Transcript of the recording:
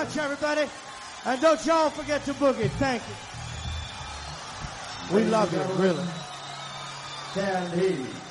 much, everybody. And don't y'all forget to boogie. Thank you. We love you, really. Candy.